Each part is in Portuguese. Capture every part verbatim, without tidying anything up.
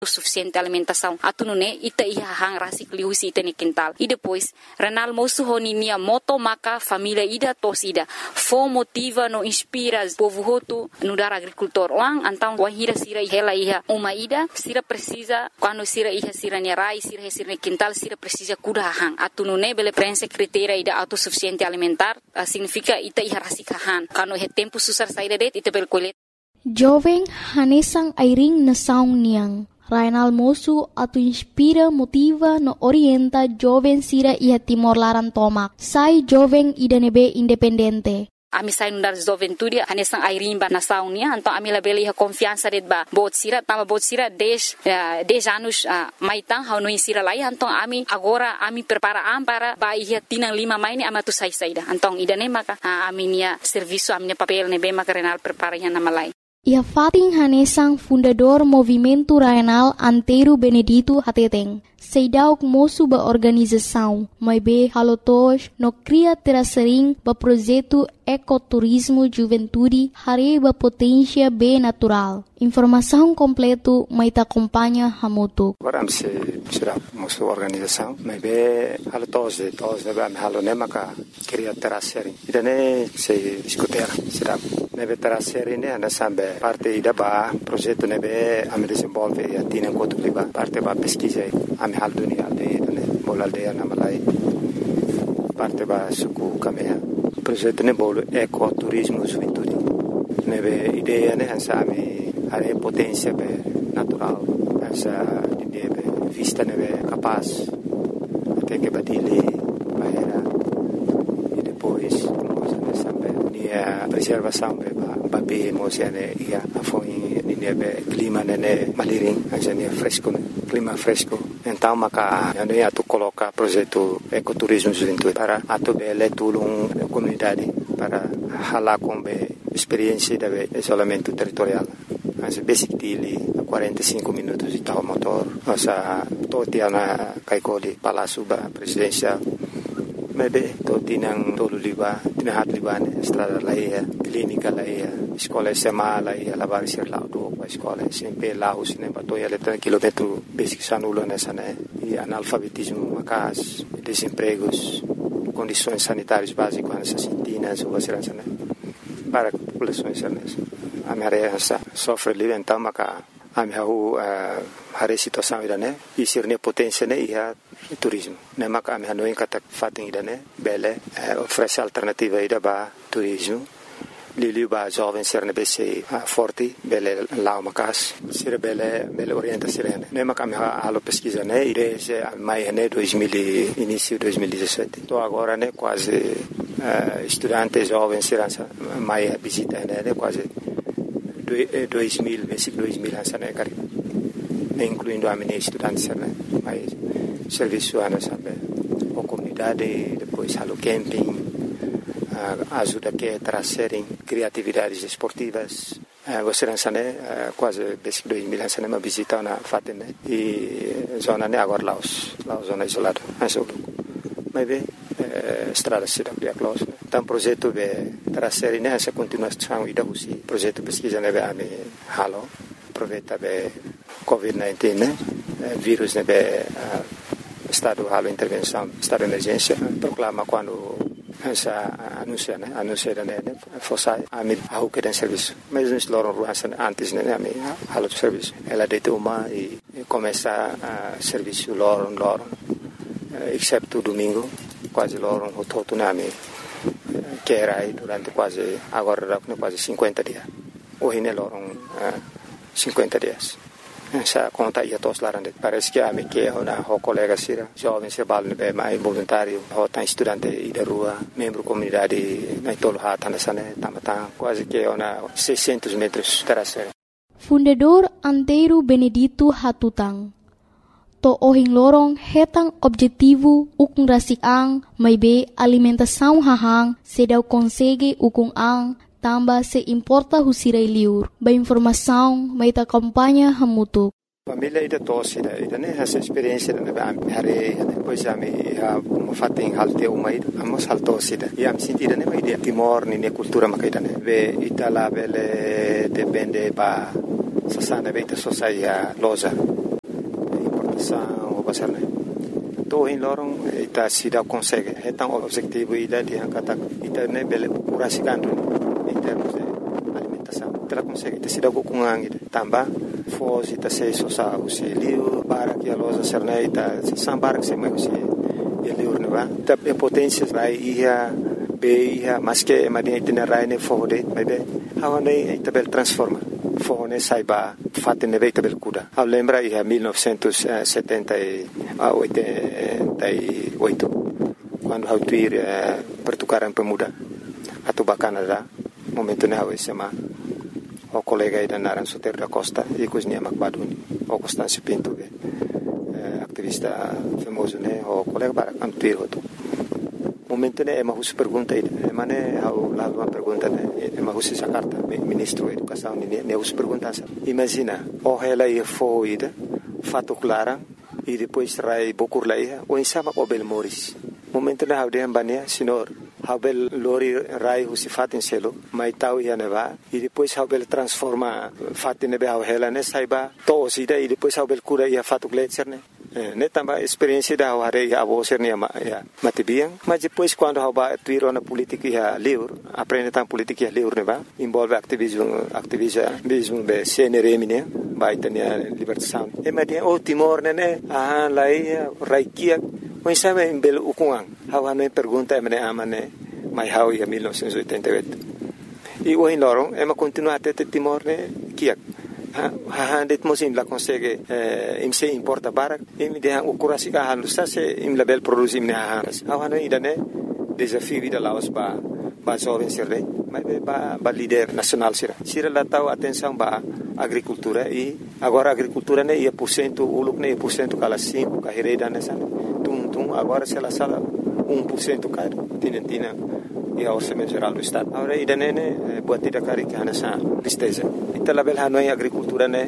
suficiente alimentação atunune ita iha hang rasik liusi ita ni quintal e depois renal moço honinia moto maca família ida tosida fo motiva no inspira povo roto no dar agricultor lang então wahira sira hela iha uma ida sira precisa quando sira iha sira ni rai sira sira ni quintal sira precisa kuda hang atunune bele prensa criteria ida autossuficiente alimentar uh, significa ita iha rasik hang quando he tempo susar saída det ita bel kolet jovem hanesang airing na saung niang Rainal mosu atu inspira, motiva, no orienta jovem sira iha Timor Laran tomak. Sai jovem idanebe independente. Ami sai nundar juventude hanesang airimba na saunia então ami labeli ha confiança det ba bot sira tama bot sira dez uh, dez anos uh, maitang hau no insira lai então ami agora ami prepara am para ba iha tinang lima maini ama tu sai saida então idane maka uh, ami nia serviço ami papel ne be maka renal prepara ya na malai. Ia Fatin Hanesang fundador Movimento Rainal Antero Benedito Hateteng. Seidauk moço ba organização, mas be halotos no cria terasering ba projeto ecoturismo juventude hare ba potência be natural. Informação completo mai ta acompanha hamoto. Agora se será moço organização, mas be halotos de todos de ba halone maka cria terasering. Idane se escutar será nebe terasering ne ana sambe parte ida ba projeto nebe am desenvolve e atina kotu liba parte ba pesquisa am hal dunia aldeia ne bol aldeia na malai parte ba suku kamea projeto ne bol ecoturismo juventude nebe ideia ne ansami are potência be natural essa ideia be vista nebe capaz até que badile bahera e depois nós ne sambe nia preservação be ba be mosiane ia afoi nia be clima ne maliring asa nia fresco clima fresco então maka eu ia tu colocar projeto ecoturismo juventude para atu bele tulung comunidade para hala com be experiência de isolamento territorial as basic dili quarenta e cinco minutos de tal motor nossa totiana kaikoli palácio ba presidencial mebe totinang tolu liba tinahat libane estrada laia clínica laia escola sema laia lavar ser lá do escola sempre lá os nem bato ia letra quilômetro basic sanulo nessa né e analfabetismo macas desempregos condições sanitárias básicas nessas sintinas ou assim né para populações nessa a minha área sofre livre então maca a minha rua a situação ida né e ser ne potência né e a turismo né maca a minha não encata fatem ida né bele oferece alternativa ida ba turismo Lili ba jovem ser ne bese forte bele lá uma casa ser bele bele orienta sirene né maca a minha alo pesquisa né ide mai né dois mil início dois mil e dezessete tô agora né quase uh, estudante jovem ser mai visita né quase dois mil, basic dois mil hansane kari, incluindo a minha estudante né, mas serviço ana sabe, a comunidade depois halo camping, uh, ajuda que trazerem criatividades esportivas, uh, você hansane uh, quase basic dois mil hansane uma visita na fatene e zona né agora lá os lá zona isolada, hansolo, mas bem estrada cidade de close então projeto be trazer nessa continuação e da usi projeto pesquisa nebe ame halo aproveita be covid dezenove né vírus nebe estado halo intervenção estado de emergência proclama quando essa anuncia né anuncia né fosse ame ao que tem serviço mas nós loram ruas antes né ame halo serviço ela deita uma e começa a serviço loram loram exceto domingo quase loro un totunami che era durante quasi agora quasi cinquenta dias hoje ne loro cinquenta dias essa conta ia tos larande parece que a me que una ho colega sira jovem se balne be mai voluntário ho tan estudante ida rua membro comunidade na tolo hata na sane tamata quase que una seiscentos metros terasera fundador Antero Benedito Hatutang to ohing lorong hetang objetivo ukung rasiang may be alimentação hahang sedaw konsege ukung ang tamba se importa husiray liur ba informação may ta kampanya hamutuk família ida tosi da ida ne essa experiência da ba hare depois ami ha mo fating halte umai amos haltosi da e am sentida ne mai de Timor ni ne cultura makaida ne be itala bele depende ba sasana be ta sociedade loja alimentação ou passar, né? Então, em lorong ita sida consegue. Então, o objetivo ida dia kata ita ne bele kurasi kandu em termos de alimentação. Ita consegue. Ita sida kukungang ita tamba fos ita se sosa usi liu para que a loja serna ita sambar que se mai usi liu ne ba. Ita potências vai ia be ia mas que madia ita rai ne fode mai be. Hawane ita bel transforma. Fone saiba fate ne veita bel kuda. Ao lembra ia mil novecentos e setenta e oito quando hau tuir eh, pertukaran pemuda atau Canada momento ne hau sema o colega ida naran Soter da Costa e cosnia Macbaduni o Constâncio Pinto eh, activista famoso ne o colega para antuir hotu momento ne ema hus pergunta ida ema ne hau lalu uma pergunta ne ema hus Jakarta ministro da educação ne ne hus pergunta imagina o hela ia fo ida fato clara e depois rai bokur laia o insama obel moris momento na haude ambania sinor haubel lori rai husi fatin selo mai tau ia neva e depois haubel transforma fatin nebe hau hela ne saiba to sida e depois haubel cura ia fatu gletser ne ne tamba experiência da hare ia abo ser ne ya matibiang mas depois quando hauba tuiro na política ia liur aprende tam política ia liur neva envolve ativismo ativismo be C N R M ne vai ter libertação e madia o Timor ne ah lai raikia o sabe em belo ukuang hawa no pergunta e mane amane mai hau ia mil novecentos e oitenta e oito e o em lorong e ma continua até Timor ne kiak ha ha det mosim la consegue eh, im se importa barak e mi de o kurasi ka halu sa se im la bel produzim ne ha hawa no idane desafio vida laos ba ba jovem serre mas ba ba líder nacional sira sira la tau atenção ba agricultura e agora a agricultura ne ia por cento o lucro ne por cento cala cinco carreira nessa tum tum agora se ela sala um por cento cai tinentina e a orçamento geral do estado agora ida ne buatida cari que nessa listeza então la bela não é agricultura ne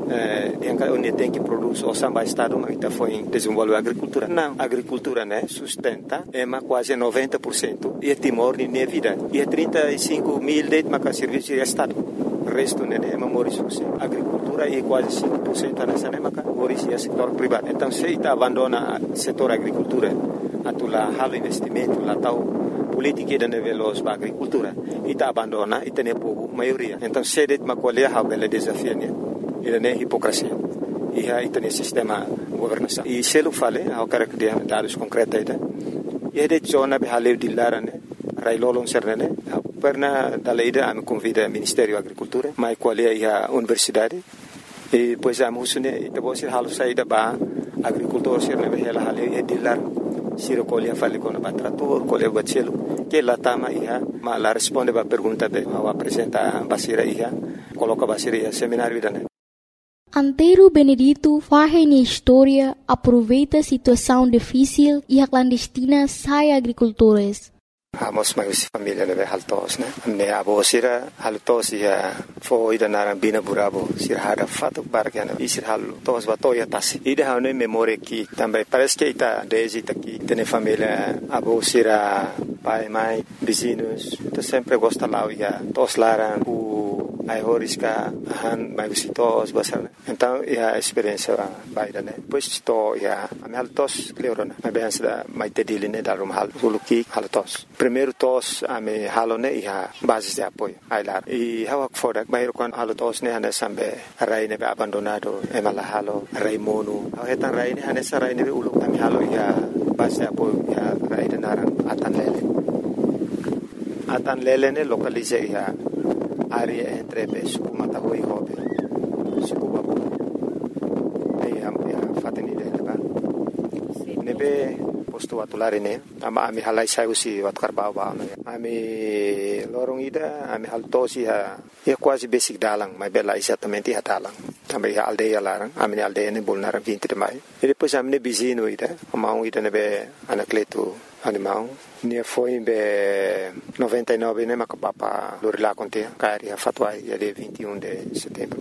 em que onde tem que produz o samba estado mas ita foi desenvolver a agricultura não agricultura né sustenta é mais quase noventa por cento e Timor nem vida e trinta e cinco mil de maca serviço de estado resto né é memória a agricultura é quase cinco por cento nessa né maca origem é setor privado então se ita abandona setor agricultura atula halo investimento lá tal política da nível da agricultura ita abandona ita ne povo maioria então se det macolia ha bela desafio né ele é hipocrisia e aí tem sistema governação e se lo fale ao cara que tem dados concretos aí e é de zona be haleu de larane railolon sernene perna da leida am convida Ministério da Agricultura mai qual é a universidade e pois a musune e você halu saída ba agricultor sernene ela haleu e de lar siro colia fale com o trator colia bachelo que la tama ia ma la responde ba pergunta be ao apresenta basira ia coloca basira ia seminário da Antero Benedito faz na história, aproveita a situação difícil e a clandestina sai agricultores. Amos mais família ne haltos né ne abo sira haltos ia foi da narambina burabo sira hada fato bargana e sira haltos batoya tasi ida hane memória que também parece que ita desde aqui tem família abo sira pai mãe vizinhos to sempre gosta lá ia tos laran o ai horiska han mai visitos basar então ia experiência vai da né pois to ia am haltos cleorona mas bem da mai tediline da rum hal suluki haltos primeiro tos ame halone ia basis de apoio ai lá e hawak fodak mai kon haltos ne hane sambe rai ne abandonado e mala halo rai monu hetan rai ne hane sarai ne ulu ame halo ia basis de apoio ia rai de naran atan lele atan lele ne localize ia área entre Suku Matahui e Hobe, Suku Babu. Aí a fateni dele ba. Nebe posto atulare ne, ama ami halai sai usi watkar ba ba. Ami lorong ida, ami haltosi ha, ia quase basic dalang, mas bela exatamente ha dalang. Também a aldeia larang, ami aldeia ne bolnar vinte de maio. E depois ami ne bizino ida, ama um ida nebe anacleto animal. Nia foi em noventa e nove né macapapa Lorila contea cari a fatwa ia de vinte e um de setembro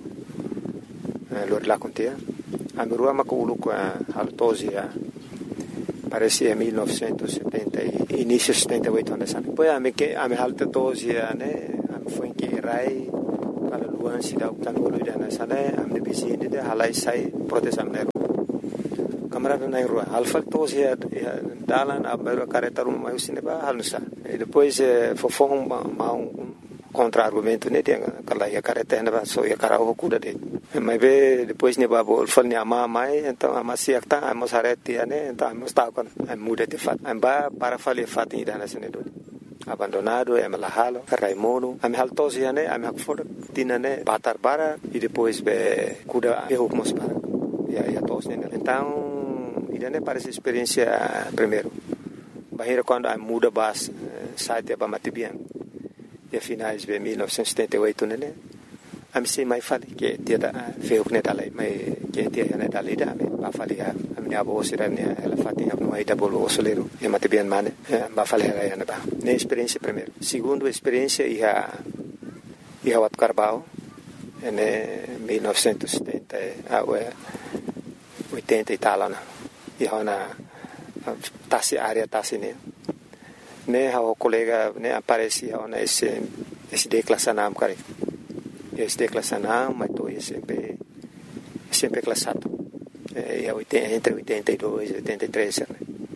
Lorila contea a mirua maculu com a altosia parece em mil novecentos e setenta e início de setenta e oito anos depois a me que a me alta tosia né foi em que rai para luan se dá o tanolo de nessa né a me vizinha de halai sai proteção né camarada na rua. Alfa tos ia dalan a baru careta rumah mai usine ba halusa. E depois fofong ma um contra-argumento né tem aquela ia careta na so ia cara o cuda de. Mas be depois ne ba bol fal ne ama mai então ama siak ta ama sareti né então ama sta con muda de fat. Amba para fali fat ida na sene do. Abandonado, é malahalo, Raimundo, a minha altosia né, a minha fora tina né, batar para e depois be cuda erro mos para. E aí a tos né. Então, ida né parece experiência primeiro. Bahira quando a muda bas site ba matibian. E finais de mil novecentos e setenta e oito né. A mim sei mais fale que dia da feu né dalai, mas que dia né dalai da me ba fale a minha avó sira né ela fatinha no aí da bolo osoleiro e matibian mane ba fale ela né ba. Ne experiência primeiro. Segundo experiência ia ia wat Carbau em mil novecentos e setenta a oitenta e tal né. Ia na tasi área tasi né. Ne o colega ne aparecia na esse esse declaração nam cara. Esse declaração mas tô sempre sempre classado. É entre oitenta e dois e oitenta e três né.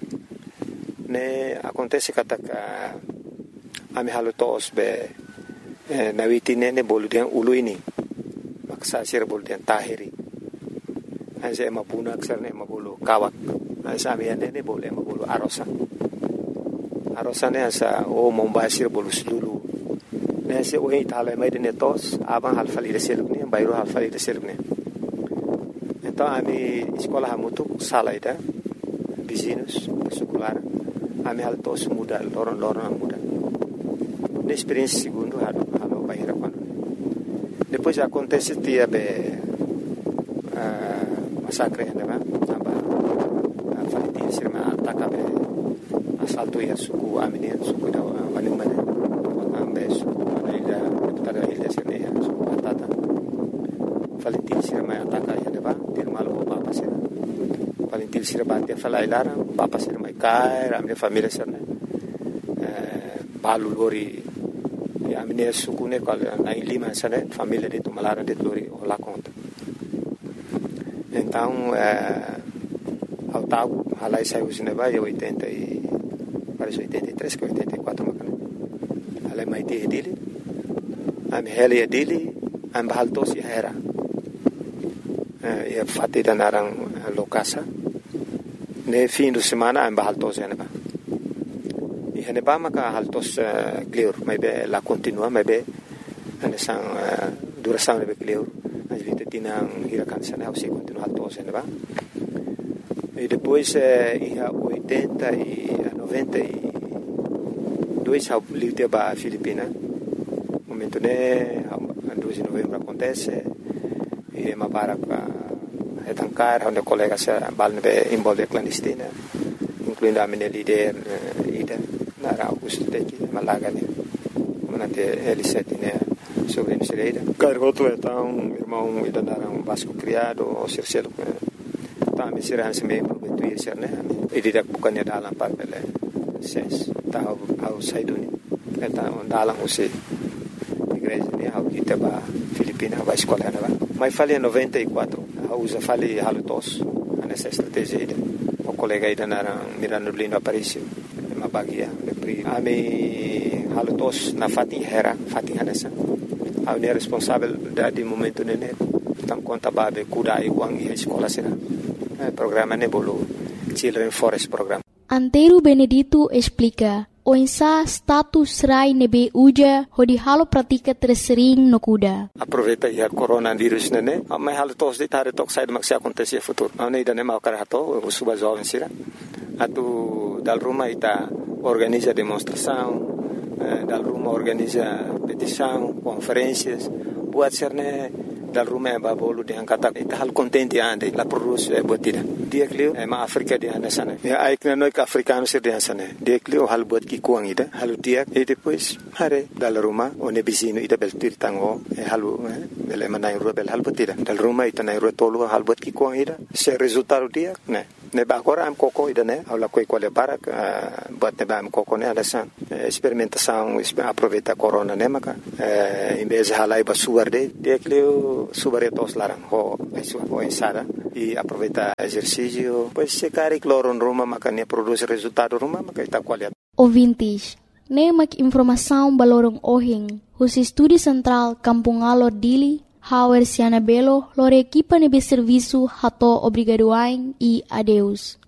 Ne acontece que a a me halutos be na witine ne boludian uluini maksa sir boludian tahiri anje mapuna aksar ne mabulu kawak asa me ne bolu mabulu arosa arosa ne asa o mombasir bolu sulu ne se o itala mai de tos aban halfali de seluk ne bayro halfali de seluk ne então a mi escola hamutu salaida vizinhos secular a mi haltos muda loron loron muda. Na experiência segundo halo halo bahira quando depois acontece dia be massacre né ba aba falitin sirma ataka be assalto ya suku amine suku da wani mane ambe suku na ila tada ila sirne ya suku atata falitin sirma ataka ya ne ba tirmalo papa sir falitin sirma dia falailara papa sir mai kai ramne família sirne balu lori a minha sucune qual na Lima sane família de Tumalara de Lori o lá conta então é ao tal alai saiu sine vai oitenta e parece oitenta e três que oitenta e quatro macana alai mai te dele am heli dele am baltos e era e fatti da narang lokasa ne fim de semana am baltos e ba hene ba maka haltos clear mai be la continua mai be ane sang duração be clear a gente tinang hirakan sana o se continua haltos hene ba e depois ia oitenta e noventa e dois ao livre ba Filipina momento ne dois de novembro acontece e ma para é tancar onde colega se balne be envolve clandestina incluindo a minha líder ida nara Augusto teki malaga ne manate L sete né sobre Nicereira cargoto então irmão ida nara um basco criado o circelo tá me será se me prometo ir ser né e dia bukannya dalam par bele ses tá ao saiduni então dalam o se igreja né ao kita ba Filipina ba escola né ba mas falei noventa e quatro usa falei halutos nessa estratégia ida o colega ida nara Mirano Lindo apareceu uma bagia a mi halutos na fatin hera fatin hanesa a ne responsável da de momento nene tam conta babe kuda e wang e escola sera programa ne bolo Children Forest program. Antero Benedito explica o insa status rai nebe uja hodi halo pratika tersering no kuda. Aproveita ya coronavírus nene mai halutos de tare tok sai maksi acontecer futuro ane ida ne mau karato o suba jovem sera atu dal rumah ita organiza demonstração dal rumah organiza petição conferências buat serne dal rumah babolu de angkata ita hal contente ande la produz e botida dia klio e ma Afrika de anda sana ya ai kna noi africano ser de sana dia klio hal bot ki kuang ida halu dia e depois hare dal rumah one bisino ida bel tir tango e halu bele manai ro bel hal botida dal rumah ita nai ro tolu hal bot ki kuang ida se resultado dia ne ne ba agora am coco ida ne aula coi quale para bot ne ba am coco ne alasan experimentação aproveita corona ne maka em vez halai ba suar de dia klio subaretos larang ho ai suar ho insara e aproveitar exercício, pois se cari cloro no rumah, maka nia produz resultado rumah, maka ita qualidade. Ouvintes, nemak informação balorong ohing, os estúdio central Kampung Alor Dili, Hauer Siana Belo, lore equipa nebe serviço hato obrigadoain e adeus.